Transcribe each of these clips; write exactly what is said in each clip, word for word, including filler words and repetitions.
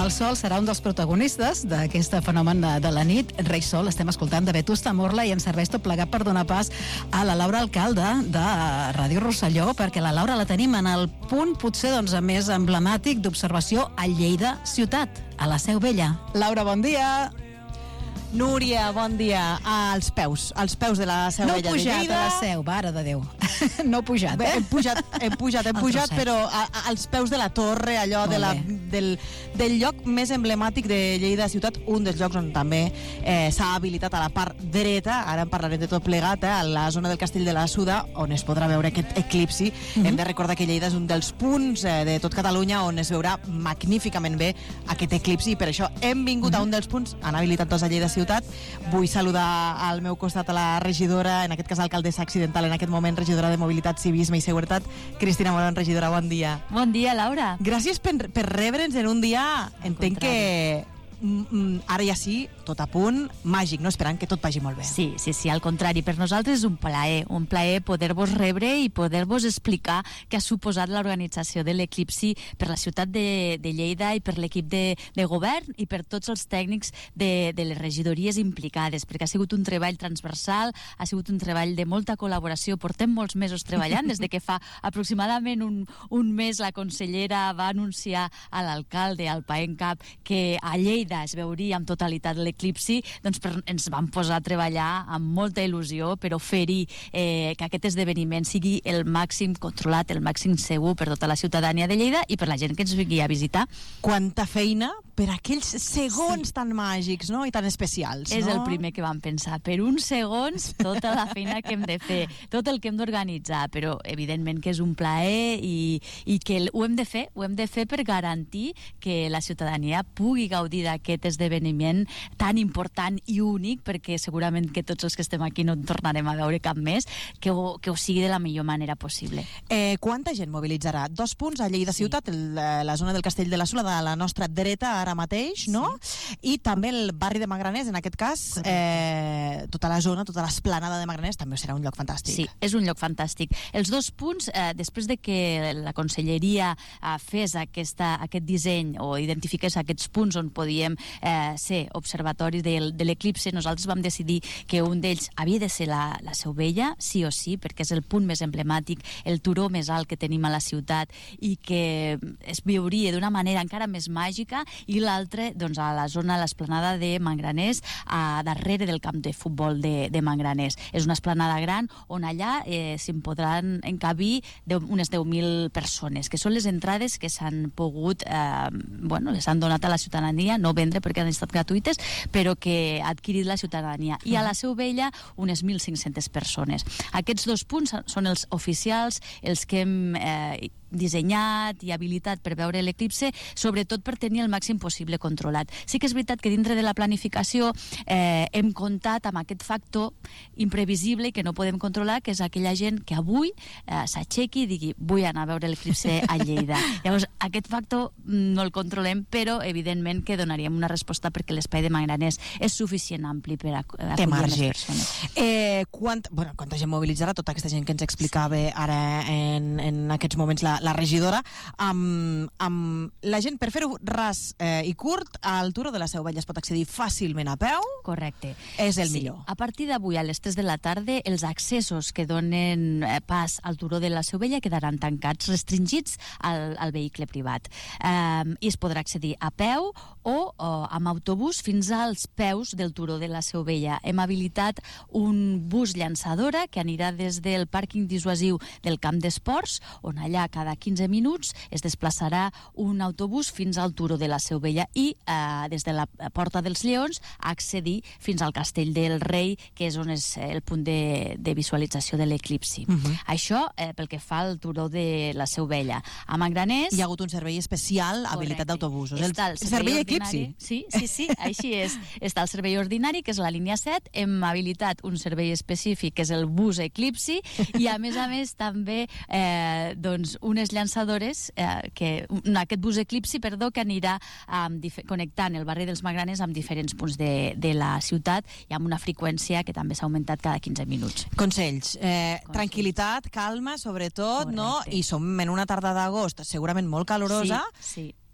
El sol serà un dels protagonistes d'aquest fenomen de, de la nit. Rei Sol, estem escoltant de Vetusta Morla i ens serveix tot plegat per donar pas a la Laura Alcalde de Ràdio Rosselló, perquè la Laura la tenim en el punt potser doncs, més emblemàtic d'observació a Lleida ciutat, a la Seu Vella. Laura, bon dia. Núria, bon dia. Als peus, als peus de la Seu no Vella de Lleida. No pujat a la Seu, mare de Déu. No pujat, eh? Bé, hem pujat, hem pujat, hem pujat, però a, a, als peus de la torre, allò de la, del, del lloc més emblemàtic de Lleida ciutat, un dels llocs on també eh, s'ha habilitat a la part dreta, ara en parlarem de tot plegat, eh, a la zona del Castell de la Suda, on es podrà veure aquest eclipsi. Mm-hmm. Hem de recordar que Lleida és un dels punts eh, de tot Catalunya on es veurà magníficament bé aquest eclipsi, i per això hem vingut mm-hmm. a un dels punts, han habilitat tots a Lleida ciutat. Vull saludar al meu costat a la regidora, en aquest cas alcaldessa accidental, en aquest moment regidora de Mobilitat, Civisme i Seguretat, Cristina Morón. Regidora, bon dia. Bon dia, Laura. Gràcies per, per rebre'ns en un dia, entenc que mm, ara ja sí, tot a punt, màgic, no? Esperant que tot vagi molt bé. Sí, sí, sí, al contrari, per nosaltres és un plaer, un plaer poder-vos rebre i poder-vos explicar què ha suposat l'organització de l'eclipsi per la ciutat de, de Lleida i per l'equip de, de govern i per tots els tècnics de, de les regidories implicades, perquè ha sigut un treball transversal, ha sigut un treball de molta col·laboració, portem molts mesos treballant, des de que fa aproximadament un, un mes la consellera va anunciar a l'alcalde, al PAENCAP, que a Lleida es veuria amb totalitat l'eclipsi. eclipsi, doncs per, ens vam posar a treballar amb molta il·lusió per oferir eh, que aquest esdeveniment sigui el màxim controlat, el màxim segur per tota la ciutadania de Lleida i per la gent que ens vingui a visitar. Quanta feina per aquells segons sí. tan màgics, no? I tan especials, És no? el primer que vam pensar. Per uns segons, tota la feina que hem de fer, tot el que hem d'organitzar, però evidentment que és un plaer i, i que ho hem de fer, ho hem de fer per garantir que la ciutadania pugui gaudir d'aquest esdeveniment tan important i únic, perquè segurament que tots els que estem aquí no en tornarem a veure cap més, que ho, que ho sigui de la millor manera possible. Eh, quanta gent mobilitzarà? Dos punts a Lleida sí. ciutat, el, la zona del Castell de la Sula, de la nostra dreta ara mateix, no? Sí. I també el barri de Magraners, en aquest cas, eh, tota la zona, tota l'esplanada de Magraners, també serà un lloc fantàstic. Sí, és un lloc fantàstic. Els dos punts, eh, després de que la conselleria eh, fes aquesta, aquest disseny o identifiqués aquests punts on podíem eh, ser observatoris de, de l'eclipse, nosaltres vam decidir que un d'ells havia de ser la, la Seu Vella, sí o sí, perquè és el punt més emblemàtic, el turó més alt que tenim a la ciutat i que es veuria d'una manera encara més màgica, i l'altre doncs, a la zona, a l'esplanada de Magraners, a darrere del camp de futbol de, de Magraners. És una esplanada gran on allà eh, s'hi podran encabir deu, unes deu mil persones, que són les entrades que s'han pogut, eh, bueno, les han donat a la ciutadania, no vendre perquè han estat gratuïtes, però que ha adquirit la ciutadania. I a la Seu Vella unes mil cinc-centes persones. Aquests dos punts són els oficials, els que hem eh, dissenyat i habilitat per veure l'eclipse, sobretot per tenir el màxim possible controlat. Sí que és veritat que dintre de la planificació eh, hem comptat amb aquest factor imprevisible que no podem controlar, que és aquella gent que avui eh, s'aixequi i digui vull anar a veure l'eclipse a Lleida. Llavors, aquest factor no el controlem, però evidentment que donaríem una resposta perquè l'espai de Magraners és suficient ampli per a, a acollir les persones. Eh, quant, bueno, quanta gent mobilitzarà tota aquesta gent que ens explicava ara en, en aquests moments la la regidora, amb, amb la gent, per fer-ho ras eh, i curt, al turó de la Seu Vella es pot accedir fàcilment a peu. Correcte. És el sí. millor. A partir d'avui, a les tres de la tarda, els accessos que donen eh, pas al turó de la Seu Vella quedaran tancats, restringits al, al vehicle privat. Eh, I es podrà accedir a peu o, o amb autobús fins als peus del turó de la Seu Vella. Hem habilitat un bus llançadora que anirà des del pàrquing dissuasiu del camp d'esports, on allà cada cada quinze minuts es desplaçarà un autobús fins al turó de la Seu Vella i eh, des de la Porta dels Lleons accedir fins al Castell del Rei, que és on és el punt de, de visualització de l'eclipsi. Uh-huh. Això eh, pel que fa al turó de la Seu Vella. A Magraners... Hi ha hagut un servei especial habilitat d'autobusos. El, el servei, servei eclipsi. Sí, sí, sí, així és. Està el servei ordinari, que és la línia set. Hem habilitat un servei específic, que és el bus eclipsi, i a més a més també eh, doncs, unes llançadores, eh, que, aquest bus eclipsi, perdó, que anirà um, connectant el barri dels Magraners amb diferents punts de, de la ciutat i amb una freqüència que també s'ha augmentat cada quinze minuts. Consells. Eh, Consells. Tranquil·litat, calma, sobretot, correcte. No? I som en una tarda d'agost segurament molt calorosa. Sí, sí.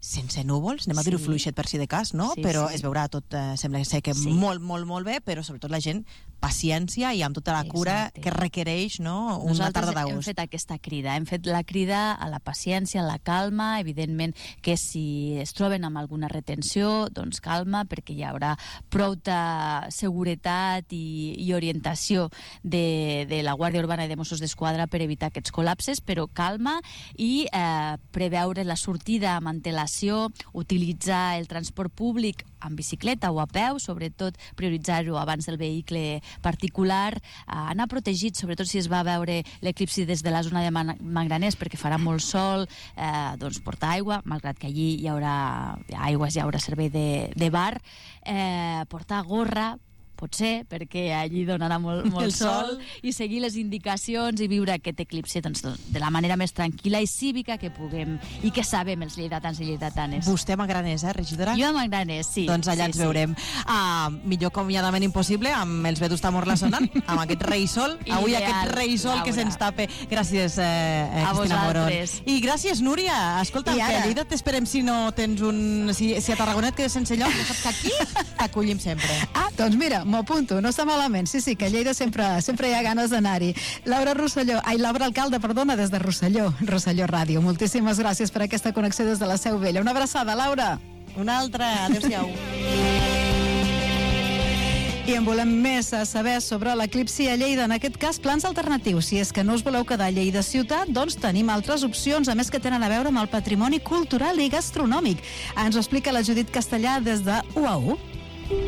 sense núvols, anem a dir-ho Sí. fluixet per si de cas, no? Sí, Però sí. es veurà tot, eh, sembla ser que Sí. molt, molt, molt bé, però sobretot la gent paciència i amb tota la cura Exacte. que requereix, no?, una Nosaltres tarda hem d'agost. fet aquesta crida, hem fet la crida a la paciència, a la calma, evidentment que si es troben amb alguna retenció, doncs calma, perquè hi haurà prou de seguretat i, i orientació de, de la Guàrdia Urbana i de Mossos d'Esquadra per evitar aquests col·lapses, però calma i eh, preveure la sortida amb antelació, utilitzar el transport públic amb bicicleta o a peu, sobretot prioritzar-ho abans del vehicle particular, eh, anar protegit, sobretot si es va veure l'eclipsi des de la zona de Man Mangraners, perquè farà molt sol, eh, doncs portar aigua, malgrat que allí hi haurà aigües, hi haurà servei de, de bar, eh, portar gorra, potser, perquè allí donarà molt, molt El sol, sol. i seguir les indicacions i viure aquest eclipsi doncs, de la manera més tranquil·la i cívica que puguem i que sabem els lleidatans i lleidatanes. Vostè m'agranés, eh, regidora? Jo m'agranés, sí. Doncs allà sí, ens sí. veurem. Ah, millor acomiadament impossible, amb els Vetus Tamorla sonant, amb aquest rei sol. Avui Ideal, aquest rei sol que Laura. se'ns tape. Gràcies, eh, eh, A Cristina Moron. vosaltres. I gràcies, Núria. Escolta, I que ara? a Lleida t'esperem si no tens un... Si, si a Tarragona et quedes sense lloc, ja saps que aquí t'acollim sempre. Ah, doncs mira, m'ho apunto, no està malament. Sí, sí, que a Lleida sempre, sempre hi ha ganes d'anar-hi. Laura Rosselló, ai, Laura Alcalde, perdona, des de Rosselló, Rosselló Ràdio. Moltíssimes gràcies per aquesta connexió des de la Seu Vella. Una abraçada, Laura. Una altra. Adéu-siau. I en volem més a saber sobre l'eclipsi a Lleida. En aquest cas, plans alternatius. Si és que no us voleu quedar a Lleida ciutat, doncs tenim altres opcions, a més que tenen a veure amb el patrimoni cultural i gastronòmic. Ens ho explica la Judit Castellà des de U A U.